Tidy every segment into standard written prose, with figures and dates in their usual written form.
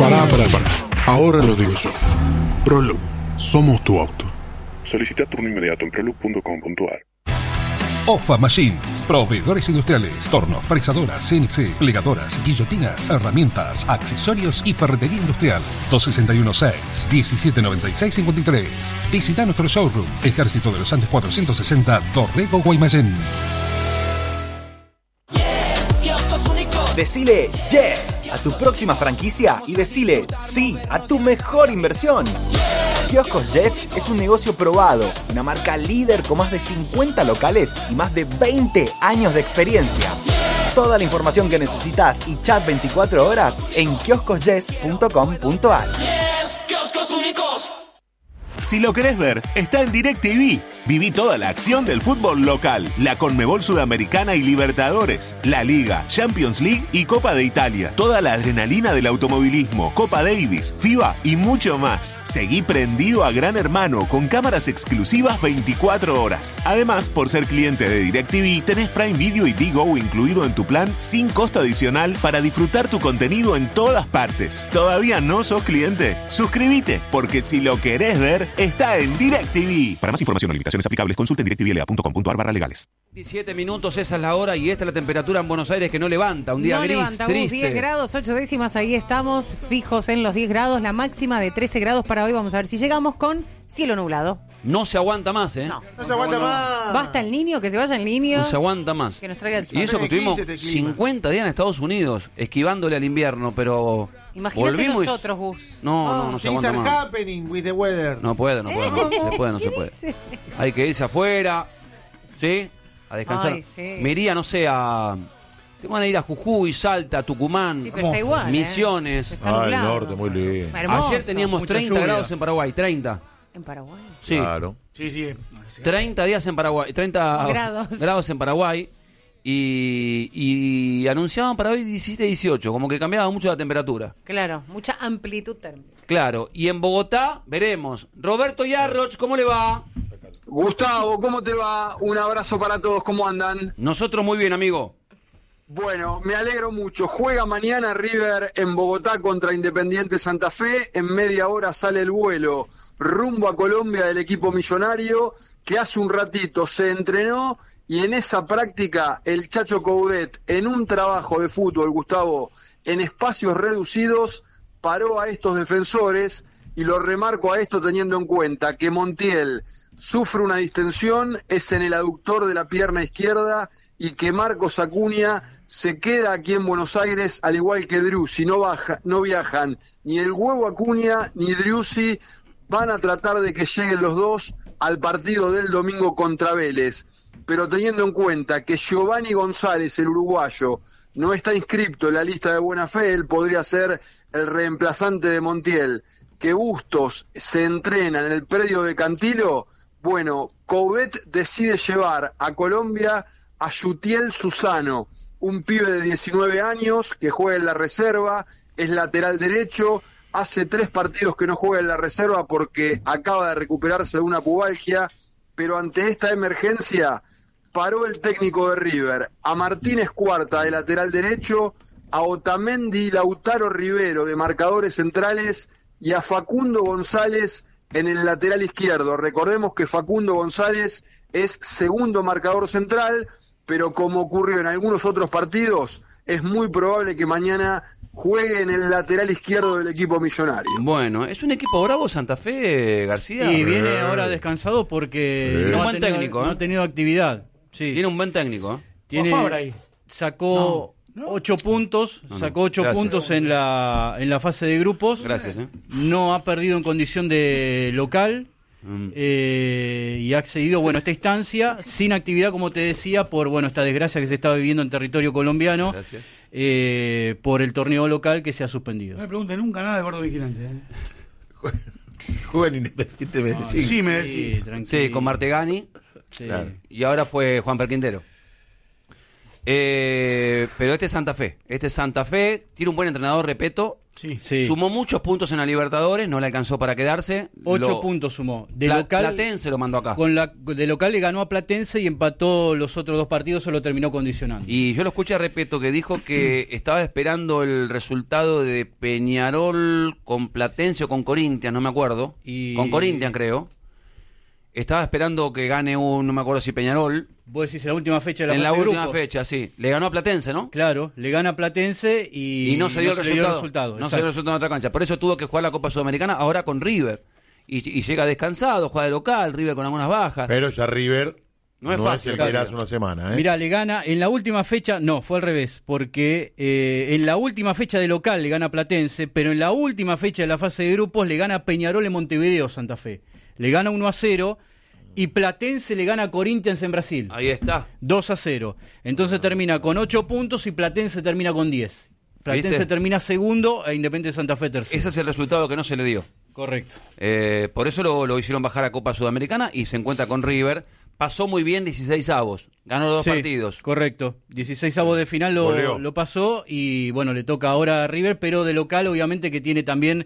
Pará. Ahora lo digo yo. Proloop, somos tu auto. Solicita turno inmediato en proloop.com.ar. OFA Machines, proveedores industriales, tornos, fresadoras, CNC, plegadoras, guillotinas, herramientas, accesorios y ferretería industrial. 261-6-1796-53. Visita nuestro showroom, Ejército de los Andes 460, Dorrego, Guaymallén. Decile yes a tu próxima franquicia y decile sí a tu mejor inversión. Kioscos Yes es un negocio probado, una marca líder con más de 50 locales y más de 20 años de experiencia. Toda la información que necesitas y chat 24 horas en kioscosyes.com.ar. Si lo querés ver, está en DirecTV. Viví toda la acción del fútbol local, la Conmebol Sudamericana y Libertadores, la Liga, Champions League y Copa de Italia. Toda la adrenalina del automovilismo, Copa Davis, FIBA y mucho más. Seguí prendido a Gran Hermano con cámaras exclusivas 24 horas. Además, por ser cliente de DirecTV, tenés Prime Video y Digo incluido en tu plan sin costo adicional para disfrutar tu contenido en todas partes. ¿Todavía no sos cliente? Suscríbete, porque si lo querés ver, está en DirecTV. Para más información o limitaciones aplicables, consulten directvla.com.ar/legales. 17 minutos, esa es la hora y esta es la temperatura en Buenos Aires que no levanta, un día no gris, levanta, triste. 10 grados, 8 décimas, ahí estamos, fijos en los 10 grados, la máxima de 13 grados para hoy, vamos a ver si llegamos con cielo nublado. No se aguanta más, ¿eh? No se aguanta más. Basta el niño, que se vaya el niño. No se aguanta más. Que nos traiga el sol. Y eso que tuvimos 50 días en Estados Unidos, esquivándole al invierno, pero imagínate volvimos nosotros, Gus. No se aguanta más. Happening with the weather. No puede. No se puede. Hay que irse afuera, ¿sí? A descansar. Ay, sí. Me iría, no sé, tengo ganas de ir a Jujuy, Salta, Tucumán, Sí, pero está igual, Misiones. Está nublado. el norte, muy lindo. Hermoso. Ayer teníamos Mucha 30 lluvia. grados en Paraguay, 30. En Paraguay. Sí. Claro. Sí. 30 días en Paraguay, 30 grados en Paraguay y anunciaban para hoy 17-18, como que cambiaba mucho la temperatura. Claro, mucha amplitud térmica. Claro, y en Bogotá veremos. Roberto Yarroch, ¿cómo le va? Gustavo, ¿cómo te va? Un abrazo para todos, ¿cómo andan? Nosotros muy bien, amigo. Bueno, me alegro mucho. Juega mañana River en Bogotá contra Independiente Santa Fe. En media hora sale el vuelo rumbo a Colombia del equipo millonario, que hace un ratito se entrenó y en esa práctica el Chacho Coudet, en un trabajo de fútbol, Gustavo, en espacios reducidos, paró a estos defensores, y lo remarco a esto teniendo en cuenta que Montiel sufre una distensión, es en el aductor de la pierna izquierda, y que Marcos Acuña se queda aquí en Buenos Aires, al igual que Driussi, no viajan ni el Huevo Acuña ni Driussi, van a tratar de que lleguen los dos al partido del domingo contra Vélez, pero teniendo en cuenta que Giovanni González, el uruguayo, no está inscripto en la lista de buena fe, él podría ser el reemplazante de Montiel, que Bustos se entrena en el predio de Cantilo. Bueno, Coudet decide llevar a Colombia a Yutiel Susano, un pibe de 19 años que juega en la reserva, es lateral derecho, hace 3 partidos que no juega en la reserva porque acaba de recuperarse de una pubalgia, pero ante esta emergencia paró el técnico de River a Martínez Cuarta de lateral derecho, a Otamendi y Lautaro Rivero de marcadores centrales y a Facundo González en el lateral izquierdo. Recordemos que Facundo González es segundo marcador central, pero como ocurrió en algunos otros partidos, es muy probable que mañana juegue en el lateral izquierdo del equipo millonario. Bueno, es un equipo bravo Santa Fe, García. Y viene ahora descansado porque Tiene un buen técnico, no ha tenido actividad. Sí. Tiene un buen técnico. Sacó 8 puntos, sacó 8 puntos en la fase de grupos. Gracias. No ha perdido en condición de local. Y ha accedido a esta instancia sin actividad, como te decía, por esta desgracia que se estaba viviendo en territorio colombiano, por el torneo local que se ha suspendido. No me pregunten nunca nada de Gordo Vigilante. Juega en Independiente Medellín. Sí, me decís. Sí, con Martegani. Sí. Claro. Y ahora fue Juan Perquintero. Pero este es Santa Fe. Tiene un buen entrenador, repito, Sí. Sumó muchos puntos en la Libertadores, no le alcanzó para quedarse. 8 puntos sumó. De local, Platense lo mandó acá. De local le ganó a Platense y empató los otros 2 partidos, se lo terminó condicionando. Y yo lo escuché a Repeto que dijo que estaba esperando el resultado de Peñarol con Platense o con Corinthians, no me acuerdo. Con Corinthians, creo. Estaba esperando que gane no me acuerdo si Peñarol. Vos decís en la última fecha de la En la fase de última grupos. fecha, sí. Le ganó a Platense, ¿no? Claro, le gana a Platense y no se dio el resultado. resultado. No se dio el resultado en otra cancha. Por eso tuvo que jugar la Copa Sudamericana ahora con River. Y llega descansado, juega de local, River con algunas bajas. Pero ya River no es fácil. el que era hace una semana. Mirá, le gana en la última fecha, no, fue al revés, porque en la última fecha de local le gana a Platense, pero en la última fecha de la fase de grupos le gana a Peñarol en Montevideo, Santa Fe. Le gana 1-0. Y Platense le gana a Corinthians en Brasil. Ahí está. 2-0. Entonces termina con 8 puntos y Platense termina con 10. Platense ¿Viste? termina segundo e Independiente Santa Fe tercero. Ese es el resultado que no se le dio. Correcto. Por eso lo hicieron bajar a Copa Sudamericana y se encuentra con River. Pasó muy bien 16avos. Ganó los 2 partidos. Correcto. 16avos de final lo pasó y bueno, le toca ahora a River, pero de local obviamente que tiene también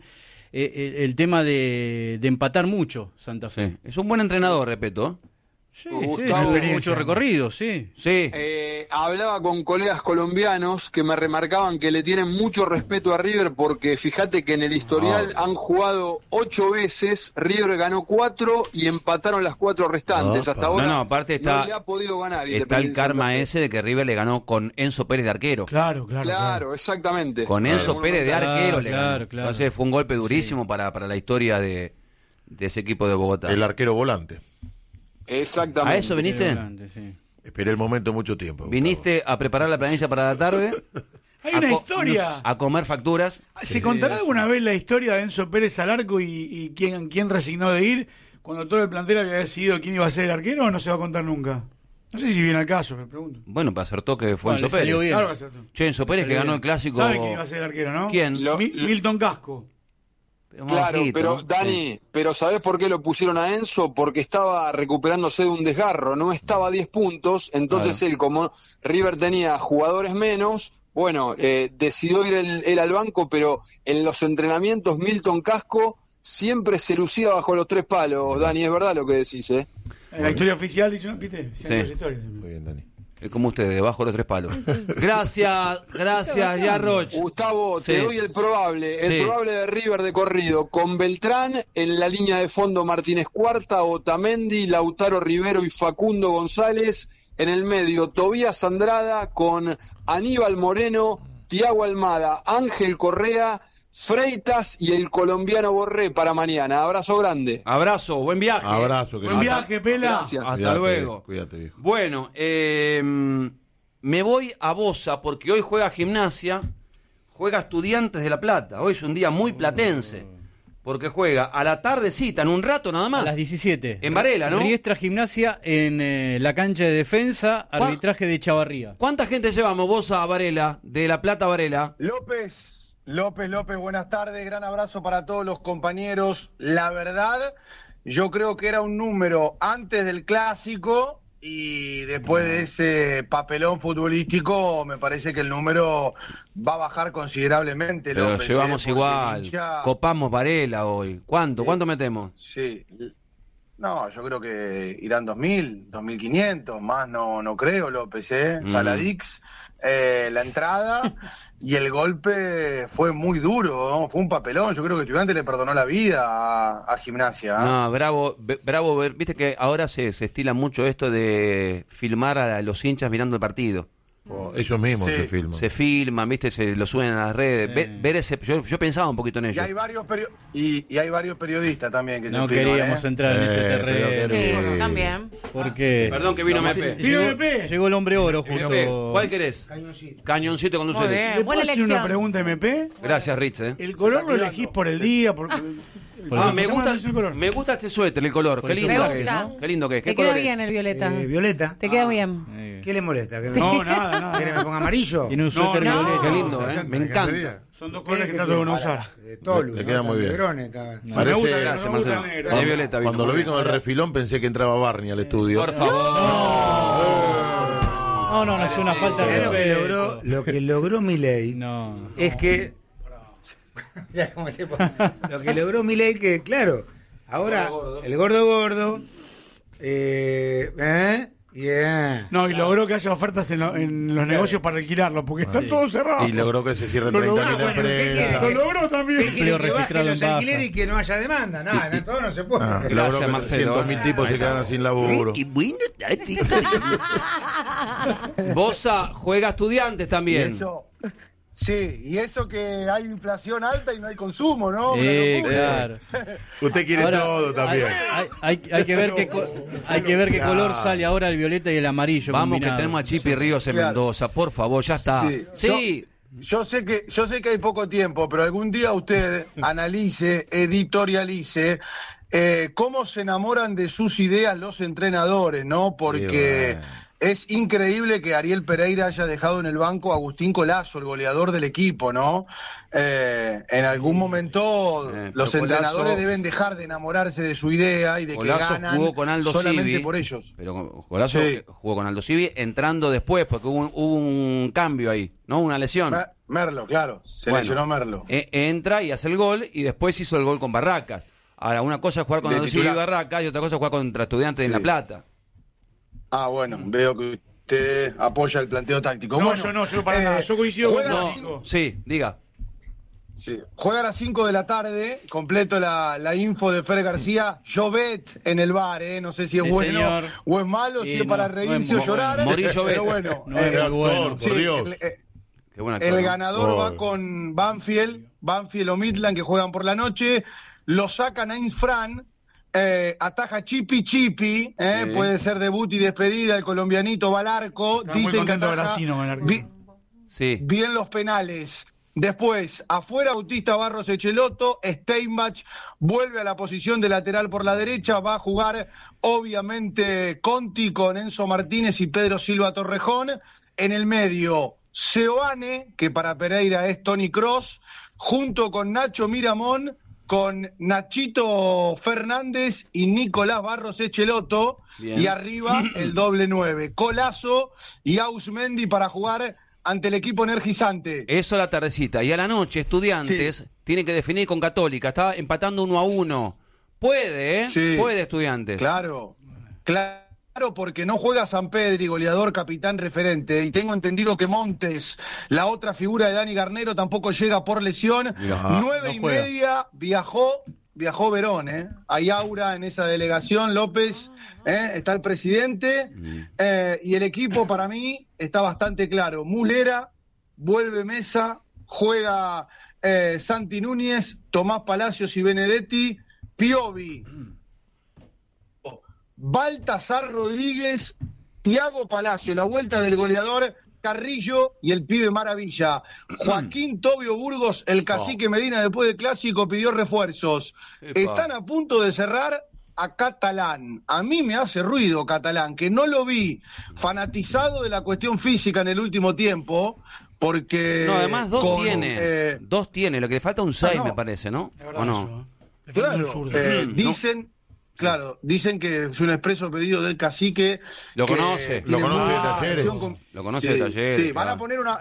el tema de empatar mucho Santa Fe. Sí. Es un buen entrenador, Repeto. Sí, mucho recorrido, sí. Hablaba con colegas colombianos que me remarcaban que le tienen mucho respeto a River porque fíjate que en el historial han jugado 8 veces, River ganó 4 y empataron las 4 restantes. Hasta ahora aparte no le ha podido ganar. Está el karma ese de que River le ganó con Enzo Pérez de arquero. Claro, exactamente. Con Enzo Pérez de arquero le ganó. Claro. Entonces fue un golpe durísimo para la historia de ese equipo de Bogotá. El arquero volante. Exactamente. ¿A eso viniste? Esperé el momento mucho tiempo. ¿Viniste a preparar la planilla para la tarde? Hay una historia. A comer facturas. ¿Se contará alguna vez la historia de Enzo Pérez al arco y quién resignó de ir cuando todo el plantel había decidido quién iba a ser el arquero o no se va a contar nunca? No sé si viene al caso, me pregunto. Bueno, acertó que fue Enzo Pérez. Claro que acertó. Che, Enzo Pérez que ganó el clásico. ¿Sabe quién iba a ser el arquero, no? ¿Quién? Milton Casco. Claro, pero Dani, pero ¿sabés por qué lo pusieron a Enzo? Porque estaba recuperándose de un desgarro, no estaba a 10 puntos, entonces él, como River tenía jugadores menos, bueno, decidió ir él al banco, pero en los entrenamientos Milton Casco siempre se lucía bajo los 3 palos, Dani, es verdad lo que decís, ¿eh? La historia oficial dice, ¿viste? Sí. Muy bien, Dani. Como ustedes, debajo de los 3 palos. Gracias, Yarroch. Gustavo, te doy el probable de River de corrido, con Beltrán en la línea de fondo, Martínez Cuarta, Otamendi, Lautaro Rivero y Facundo González, en el medio Tobías Andrada con Aníbal Moreno, Thiago Almada, Ángel Correa, Freitas y el colombiano Borré para mañana. Abrazo grande. Abrazo, buen viaje. Abrazo, buen viaje, Pela. Gracias. Hasta luego. Cuídate, viejo. Bueno, me voy a Bosa porque hoy juega Gimnasia, juega Estudiantes de La Plata. Hoy es un día muy platense porque juega a la tardecita, en un rato nada más. A las 17. En Varela, ¿no? Riestra Gimnasia en la cancha de defensa, arbitraje de Chavarría. ¿Cuánta gente llevamos, Bosa, a Varela, de La Plata a Varela? López, buenas tardes, gran abrazo para todos los compañeros. La verdad, yo creo que era un número antes del clásico y después de ese papelón futbolístico, me parece que el número va a bajar considerablemente. Pero López, llevamos igual, copamos Varela hoy. ¿Cuánto metemos? Sí, no, yo creo que irán 2.000, 2.500, más no creo, López, Saladix. La entrada y el golpe fue muy duro, ¿no? Fue un papelón. Yo creo que Estudiantes le perdonó la vida a Gimnasia. No, bravo, viste que ahora se estila mucho esto de filmar a los hinchas mirando el partido. Ellos mismos se filman. Se filman, viste, se lo suben a las redes. Sí. Ver ese, yo pensaba un poquito en ello. Y hay varios periodistas también que no se filman. Queríamos entrar en ese terreno. Sí, también. Porque perdón que vino Mepe. Llegó el hombre oro justo. ¿Cuál querés? Cañoncito con dulce de leche. ¿Le puedo hacer una pregunta, MP? Gracias, Rich. ¿El color lo elegís por el día? Me gusta este suéter, el color. Qué lindo que es, ¿no? Qué lindo que es. Te queda bien el violeta. Violeta. Te queda bien. ¿Qué le molesta? No, nada. ¿Quiere que me ponga amarillo? Tiene un suéter violeta. Qué lindo, me encanta. Son 2 colores que trato de no usar. Le queda muy bien. Parece, gracias, Marcelo. De violeta. Cuando lo vi con el refilón pensé que entraba Barney al estudio. Por favor. No, es una falta de respeto. Lo que logró Milei es que Mirá cómo se pone. Lo que logró Milei, que claro, ahora el gordo, No, y logró que haya ofertas en los negocios para alquilarlo, porque están todos cerrados. Y logró que se cierren Lo 30.000 logró, empresas. Lo logró también. Que bajen los alquileres y que no haya demanda. No, todo no se puede. Logró que 300.000 tipos se quedaran sin laburo. Bosa juega Estudiantes también. Sí, y eso que hay inflación alta y no hay consumo, ¿no? Claro. Usted quiere Ahora, todo también. Hay que ver qué color sale ahora el violeta y el amarillo. Vamos, combinado. que tenemos a Chipi Ríos en Mendoza, por favor, ya está. Sí. Yo sé que hay poco tiempo, pero algún día usted analice, editorialice cómo se enamoran de sus ideas los entrenadores, ¿no? Porque es increíble que Ariel Pereira haya dejado en el banco a Agustín Colazo, el goleador del equipo, ¿no? En algún momento los entrenadores deben dejar de enamorarse de su idea y de Colazo que ganan jugó con Aldo solamente Civi, por ellos. Pero Colazo jugó con Aldo Civi entrando después, porque hubo un cambio ahí, ¿no? Una lesión. Merlo, claro, se lesionó Merlo. Entra y hace el gol y después hizo el gol con Barracas. Ahora, una cosa es jugar con Aldo Civi y Barracas y otra cosa es jugar contra Estudiantes en La Plata. Ah, bueno, veo que usted apoya el planteo táctico. No, bueno, yo para nada, yo coincido con No, sí, diga. Sí. Juega a las 5 de la tarde, completo la info de Fer García, Llobet en el bar, no sé si es bueno señor. o es malo, si es para reírse o llorar, pero bueno. No es muy bueno. Sí, por Dios. El ganador va con Banfield o Midland, que juegan por la noche, lo sacan a Insfran, ataja Chipi, puede ser debut y despedida, el colombianito va al arco, dicen que ataja bien los penales. Después, afuera Bautista Barros Echeloto, Steinbach vuelve a la posición de lateral por la derecha, va a jugar obviamente Conti con Enzo Martínez y Pedro Silva Torrejón, en el medio Seoane, que para Pereira es Tony Kroos, junto con Nacho Miramón, con Nachito Fernández y Nicolás Barros Echeloto, y arriba el doble 9, Colazo y Ausmendi para jugar ante el equipo energizante. Eso a la tardecita. Y a la noche, Estudiantes tiene que definir con Católica. Está empatando 1-1. Puede, puede Estudiantes. Claro, porque no juega Sampedri, goleador, capitán, referente. Y tengo entendido que Montes, la otra figura de Dani Garnero, tampoco llega por lesión. 9:30 viajó Verón, Hay aura en esa delegación, López, está el presidente, y el equipo para mí está bastante claro. Mulera, vuelve Mesa, juega Santi Núñez, Tomás Palacios y Benedetti, Piovi, Baltasar Rodríguez, Tiago Palacio, la vuelta del goleador Carrillo y el pibe Maravilla. Joaquín Tobio Burgos, el cacique Medina, después del clásico pidió refuerzos. Están a punto de cerrar a Catalán. A mí me hace ruido Catalán, que no lo vi fanatizado de la cuestión física en el último tiempo, porque... No, además dos tiene, lo que le falta un 6 me parece, ¿no? Verdad, ¿O no? Claro, dicen... Claro, dicen que es un expreso pedido del cacique. Lo conoce. Lo conoce de Talleres. Lo conoce de Talleres. Sí, van a poner una...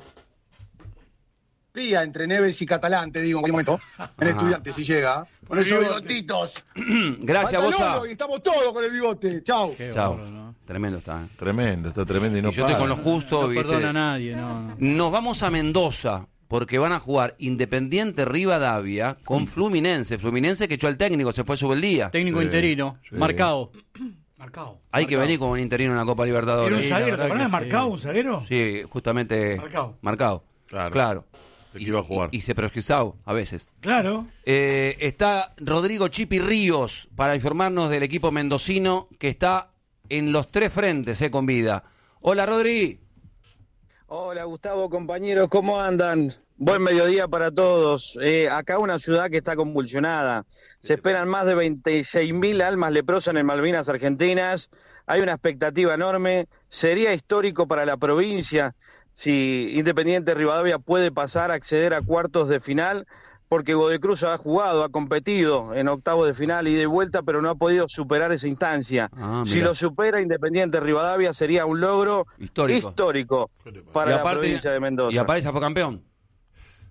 entre Neves y Catalán, te digo en cualquier momento. En Estudiantes, si llega. Con esos bigotitos. Gracias, Bosa. Y estamos todos con el bigote. Chau. Chau. Tremendo está. Tremendo, está tremendo y no yo estoy con lo justo. No ¿viste? perdona a nadie, no. Nos vamos a Mendoza, porque van a jugar Independiente Rivadavia con Fluminense. Fluminense que echó al técnico, se fue Subeldía. Técnico interino, marcado. Hay que venir como un interino en la Copa Libertadores. ¿Era un zaguero? ¿Te acuerdas de marcado, un zaguero? Sí, justamente marcado. Claro. Que iba a jugar. Y se presquizaba a veces. Claro. Está Rodrigo Chipi Ríos para informarnos del equipo mendocino que está en los 3 frentes con vida. Hola, Rodri. Hola, Gustavo, compañeros, ¿cómo andan? Buen mediodía para todos. Acá una ciudad que está convulsionada. Se esperan más de 26.000 almas leprosas en Malvinas Argentinas. Hay una expectativa enorme. Sería histórico para la provincia si Independiente Rivadavia puede pasar a acceder a cuartos de final, porque Godoy Cruz ha jugado, ha competido en octavos de final y de vuelta, pero no ha podido superar esa instancia. Si lo supera Independiente Rivadavia sería un logro histórico para la provincia de Mendoza. Y Apareza fue campeón.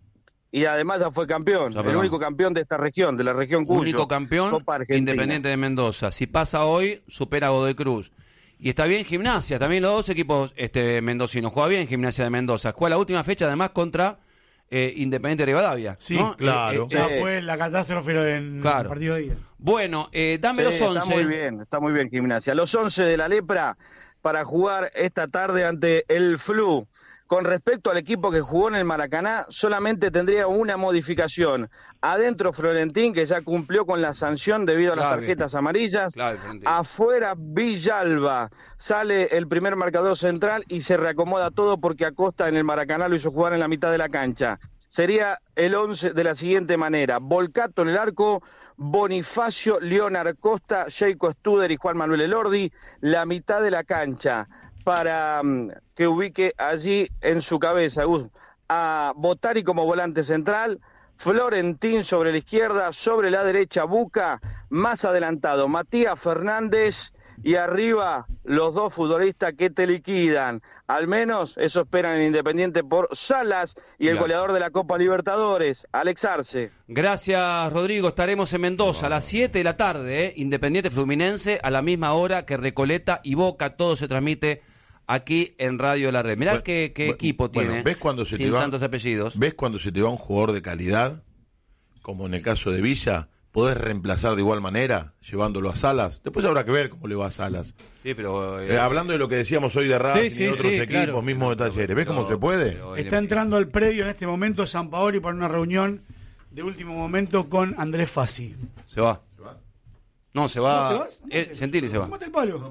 y además ya fue campeón, el único campeón de esta región, de la región Cuyo. Único campeón, Independiente de Mendoza. Si pasa hoy, supera a Godoy Cruz. Y está bien Gimnasia, también los dos equipos mendocinos. Juega bien Gimnasia de Mendoza. Juega la última fecha además contra Independiente de Rivadavia. Sí, ¿no? claro. Fue la catástrofe en el partido de día. Bueno, dame los 11. Está muy bien Gimnasia. Los 11 de la Lepra para jugar esta tarde ante el Flu. Con respecto al equipo que jugó en el Maracaná, solamente tendría una modificación. Adentro Florentín, que ya cumplió con la sanción debido a las tarjetas amarillas. Afuera Villalba. Sale el primer marcador central y se reacomoda todo porque Acosta en el Maracaná lo hizo jugar en la mitad de la cancha. Sería el 11 de la siguiente manera. Volcato en el arco, Bonifacio, Leonard Costa, Sheiko Studer y Juan Manuel Elordi. La mitad de la cancha para que ubique allí en su cabeza a Botari como volante central, Florentín sobre la izquierda, sobre la derecha Buca, más adelantado Matías Fernández y arriba los dos futbolistas que te liquidan. Al menos eso esperan en Independiente por Salas y el goleador de la Copa Libertadores, Alex Arce. Gracias, Rodrigo. Estaremos en Mendoza a las 7 de la tarde, Independiente Fluminense, a la misma hora que Recoleta y Boca. Todo se transmite aquí en Radio La Red. Mirá qué equipo tiene, ¿ves cuando se sin tantos apellidos? ¿Ves cuando se te va un jugador de calidad, como en el caso de Villa? Podés reemplazar de igual manera, llevándolo a Salas. Después habrá que ver cómo le va a Salas. Sí, pero hablando de lo que decíamos hoy de Racing y otros equipos, mismos de Talleres. ¿Ves cómo se puede? Está entrando al predio en este momento Sampaoli para una reunión de último momento con Andrés Fassi. Se va. No, se va. ¿No te vas? Gentili se va. Mate el palo.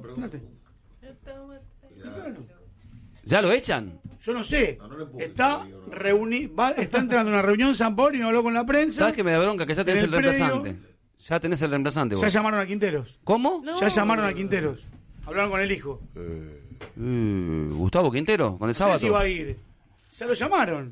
¿Ya lo echan? Yo no sé. Está entrando a una reunión Sampaoli y no habló con la prensa. ¿Sabes que me da bronca? Que ya tenés el reemplazante. Ya tenés el reemplazante vos. Ya llamaron a Quinteros. ¿Cómo? Ya llamaron a Quinteros. Hablaron con el hijo. Gustavo Quintero, con el sábado. No sé si va a ir. Ya lo llamaron.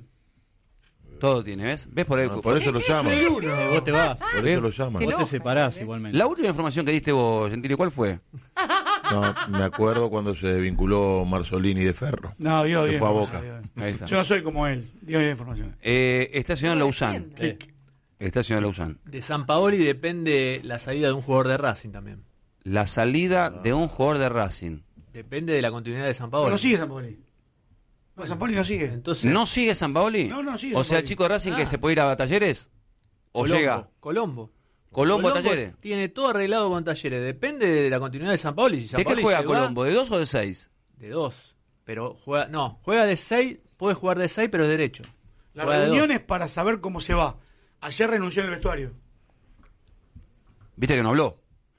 Todo tiene, ¿ves? ¿Ves por ahí? Por eso lo llaman. Vos te vas. Por eso lo llaman. Vos te separás igualmente. La última información que diste vos, Gentili, ¿cuál fue? No, me acuerdo cuando se vinculó Marzolini de Ferro. No, Dios, fue a Boca. Ahí está. Yo no soy como él. Dios, información. Está señor Lausán. Está señor Lausán. De Sampaoli depende la salida de un jugador de Racing también. La salida de un jugador de Racing. Depende de la continuidad de Sampaoli. No sigue Sampaoli. No, Sampaoli no sigue. Entonces, ¿No sigue Sampaoli? No sigue. O sea, el chico de Racing que se puede ir a Talleres. ¿O Colombo, llega? Colombo a Talleres. Tiene todo arreglado con Talleres. Depende de la continuidad de Sampaoli. Si ¿De qué juega Colombo? ¿De 2 o de 6? De 2. Pero juega de 6. Puede jugar de 6, pero es derecho. La reunión es para saber cómo se va. Ayer renunció en el vestuario. ¿Viste que no habló?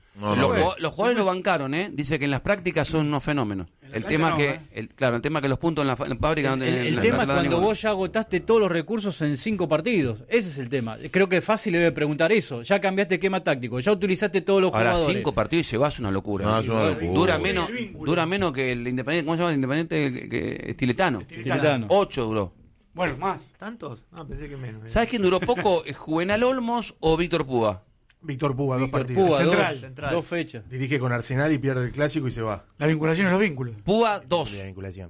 Los jugadores lo bancaron, Dice que en las prácticas son unos fenómenos. El tema que los puntos en la fábrica... El tema es cuando vos ya agotaste todos los recursos en 5 partidos. Ese es el tema. Creo que fácil le debe preguntar eso. Ya cambiaste esquema táctico, ya utilizaste todos los jugadores. Ahora 5 partidos y llevas una locura. No, es una locura. Dura menos que el Independiente. ¿Cómo se llama el Independiente? Estiletano. 8 duró. Bueno, más. ¿Tantos? Pensé que menos. ¿Sabes quién duró poco? ¿Juvenal Olmos o Víctor Púa? Víctor Púa, 2 partidos. Central. 2 fechas. Dirige con Arsenal y pierde el clásico y se va. La vinculación es los vínculos. Púa 2. La vinculación.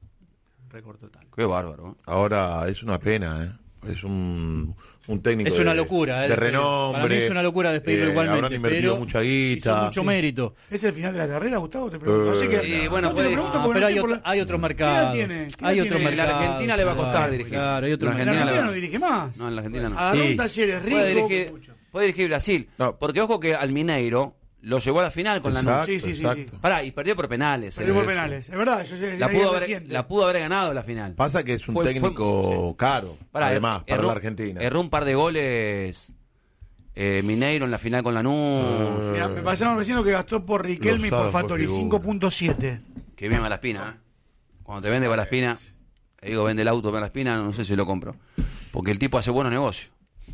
Récord total. Qué bárbaro. Ahora es una pena, Es un técnico. Es una locura, de renombre. Para mí es una locura despedirlo igualmente. Habrán invertido mucha guita. Hizo mucho mérito. ¿Es el final de la carrera, Gustavo? Te pregunto. Pero hay otros mercados. Hay otros mercados. En la Argentina le va a costar dirigir. Claro, hay otros mercados. En la Argentina no dirige más. No, en la Argentina no. Agarró un Talleres rico. Puede dirigir Brasil. No. Porque ojo que al Mineiro lo llevó a la final con la Sí. Pará, y perdió por penales. Perdió por penales, es verdad. La pudo haber ganado la final. Pasa que es un técnico caro, además, para la Argentina. Erró un par de goles Mineiro en la final con Lanús. Mira, me pasaron recién lo que gastó por Riquelme y por Fattori, 5.7. Que bien Malaspina, Cuando te vende Malaspina, vende el auto Malaspina, no sé si lo compro. Porque el tipo hace buenos negocios.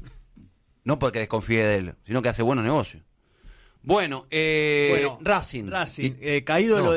No porque desconfíe de él, sino que hace buenos negocios. Bueno, Racing. Caído